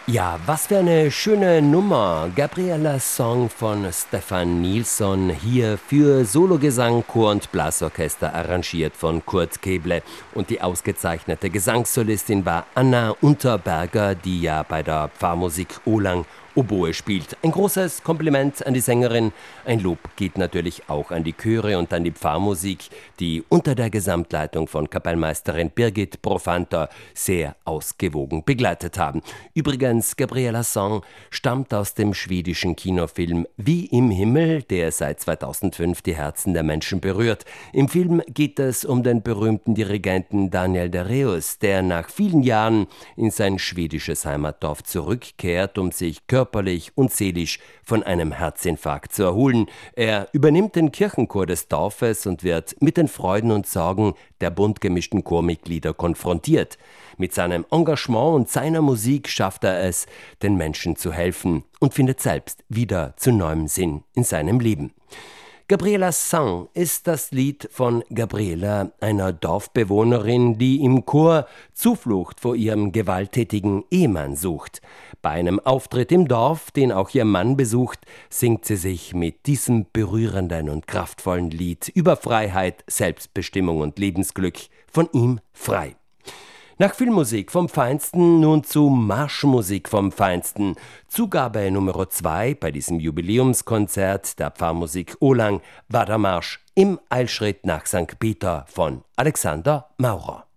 Ja, was für eine schöne Nummer. Gabrielas Song von Stefan Nilsson, hier für Sologesang, Chor und Blasorchester, arrangiert von Kurt Keble. Und die ausgezeichnete Gesangssolistin war Anna Unterberger, die ja bei der Pfarrmusik Olang Oboe spielt. Ein großes Kompliment an die Sängerin. Ein Lob geht natürlich auch an die Chöre und an die Pfarrmusik, die unter der Gesamtleitung von Kapellmeisterin Birgit Profanter sehr ausgewogen begleitet haben. Übrigens, Gabrielas Song stammt aus dem schwedischen Kinofilm Wie im Himmel, der seit 2005 die Herzen der Menschen berührt. Im Film geht es um den berühmten Dirigenten Daniel Dareus, der nach vielen Jahren in sein schwedisches Heimatdorf zurückkehrt, um sich körperlich und seelisch von einem Herzinfarkt zu erholen. Er übernimmt den Kirchenchor des Dorfes und wird mit den Freuden und Sorgen der bunt gemischten Chormitglieder konfrontiert. Mit seinem Engagement und seiner Musik schafft er es, den Menschen zu helfen und findet selbst wieder zu neuem Sinn in seinem Leben. Gabrielas Song ist das Lied von Gabriela, einer Dorfbewohnerin, die im Chor Zuflucht vor ihrem gewalttätigen Ehemann sucht. Bei einem Auftritt im Dorf, den auch ihr Mann besucht, singt sie sich mit diesem berührenden und kraftvollen Lied über Freiheit, Selbstbestimmung und Lebensglück von ihm frei. Nach Filmmusik vom Feinsten nun zu Marschmusik vom Feinsten. Zugabe Nummer 2 bei diesem Jubiläumskonzert der Pfarrmusik Olang war der Marsch Im Eilschritt nach St. Peter von Alexander Maurer.